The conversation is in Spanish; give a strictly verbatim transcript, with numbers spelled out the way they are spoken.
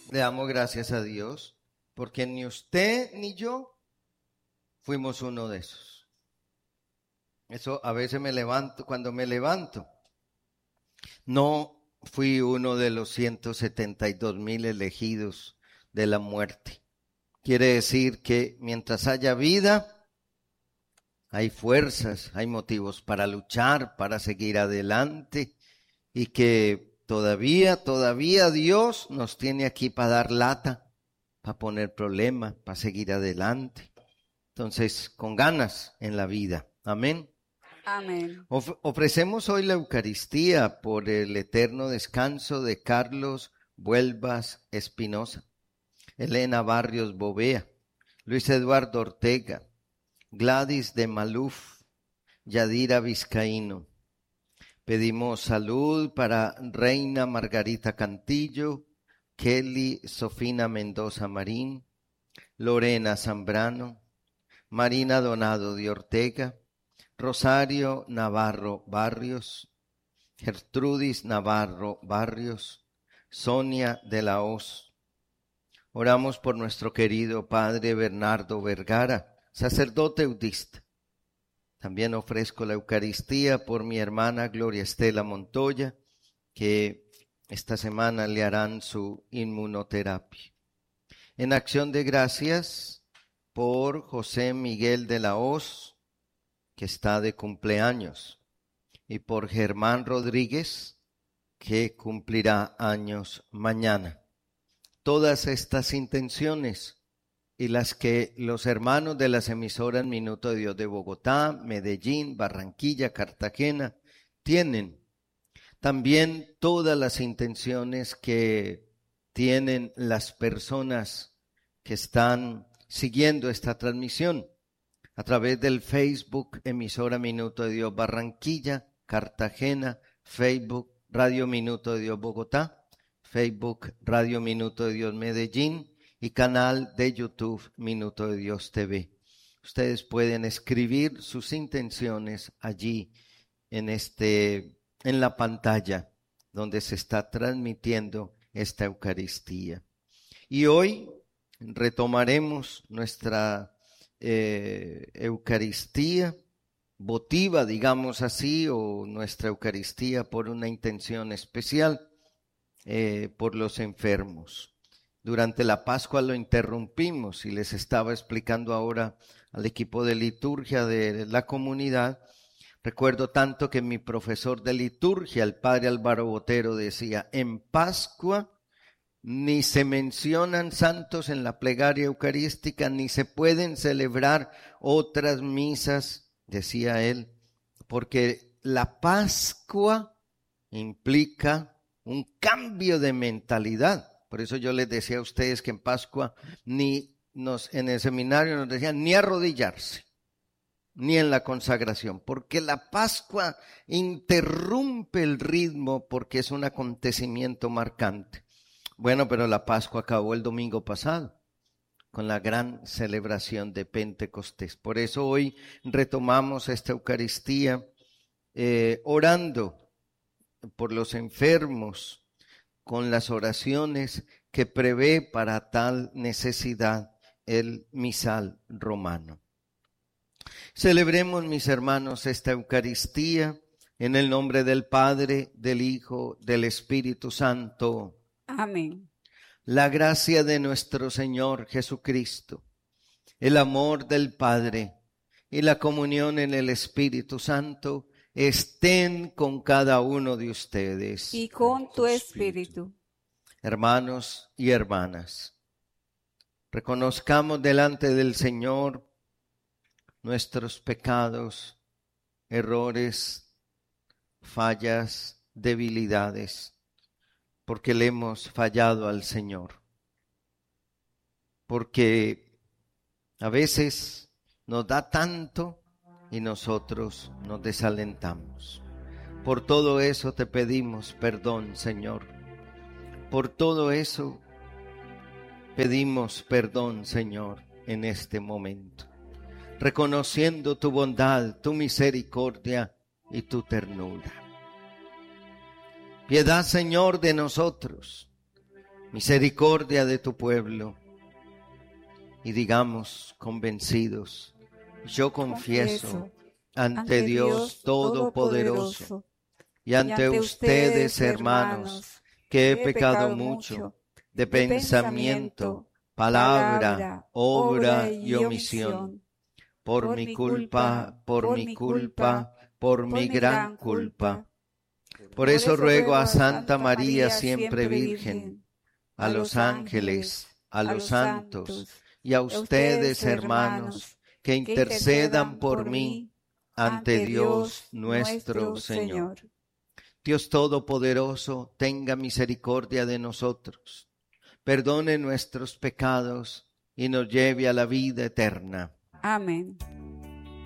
Le damos gracias a Dios porque ni usted ni yo fuimos uno de esos. Eso a veces me levanto, cuando me levanto, no fui uno de los ciento setenta y dos mil elegidos de la muerte. Quiere decir que mientras haya vida, hay fuerzas, hay motivos para luchar, para seguir adelante y que todavía, todavía Dios nos tiene aquí para dar lata, para poner problema, para seguir adelante. Entonces, con ganas en la vida. Amén. Amén. Of- ofrecemos hoy la Eucaristía por el eterno descanso de Carlos Vuelvas Espinosa, Elena Barrios Bovea, Luis Eduardo Ortega, Gladys de Maluf, Yadira Vizcaíno. Pedimos salud para Reina Margarita Cantillo, Kelly Sofina Mendoza Marín, Lorena Zambrano, Marina Donado de Ortega, Rosario Navarro Barrios, Gertrudis Navarro Barrios, Sonia de la Hoz. Oramos por nuestro querido padre Bernardo Vergara, sacerdote eudista. También ofrezco la Eucaristía por mi hermana Gloria Estela Montoya, que esta semana le harán su inmunoterapia. En acción de gracias por José Miguel de la Hoz, que está de cumpleaños, y por Germán Rodríguez, que cumplirá años mañana. Todas estas intenciones y las que los hermanos de las emisoras Minuto de Dios de Bogotá, Medellín, Barranquilla, Cartagena tienen. También todas las intenciones que tienen las personas que están siguiendo esta transmisión a través del Facebook Emisora Minuto de Dios Barranquilla, Cartagena, Facebook Radio Minuto de Dios Bogotá, Facebook Radio Minuto de Dios Medellín y canal de YouTube Minuto de Dios T V. Ustedes pueden escribir sus intenciones allí en este, en la pantalla donde se está transmitiendo esta Eucaristía. Y hoy retomaremos nuestra eh, Eucaristía votiva, digamos así, o nuestra Eucaristía por una intención especial, eh, por los enfermos. Durante la Pascua lo interrumpimos y les estaba explicando ahora al equipo de liturgia de la comunidad. Recuerdo tanto que mi profesor de liturgia, el padre Álvaro Botero, decía, en Pascua ni se mencionan santos en la plegaria eucarística, ni se pueden celebrar otras misas, decía él, porque la Pascua implica un cambio de mentalidad. Por eso yo les decía a ustedes que en Pascua ni nos, en el seminario nos decían ni arrodillarse, ni en la consagración, porque la Pascua interrumpe el ritmo porque es un acontecimiento marcante. Bueno, pero la Pascua acabó el domingo pasado con la gran celebración de Pentecostés. Por eso hoy retomamos esta Eucaristía eh, orando por los enfermos, con las oraciones que prevé para tal necesidad el misal romano. Celebremos, mis hermanos, esta Eucaristía en el nombre del Padre, del Hijo, del Espíritu Santo. Amén. La gracia de nuestro Señor Jesucristo, el amor del Padre y la comunión en el Espíritu Santo estén con cada uno de ustedes. Y con tu espíritu. Hermanos y hermanas, reconozcamos delante del Señor nuestros pecados, errores, fallas, debilidades, porque le hemos fallado al Señor. Porque a veces nos da tanto y nosotros nos desalentamos. Por todo eso te pedimos perdón, Señor. Por todo eso pedimos perdón, Señor, en este momento, reconociendo tu bondad, tu misericordia y tu ternura. Piedad, Señor, de nosotros. misericordia de tu pueblo. Y digamos convencidos, yo confieso ante Dios Todopoderoso y ante ustedes, hermanos, que he pecado mucho de pensamiento, palabra, obra y omisión. Por mi culpa, por mi culpa, por mi gran culpa. Por eso ruego a Santa María, siempre Virgen, a los ángeles, a los santos y a ustedes, hermanos, que intercedan por mí ante Dios nuestro Señor. Dios Todopoderoso, tenga misericordia de nosotros, perdone nuestros pecados y nos lleve a la vida eterna. Amén.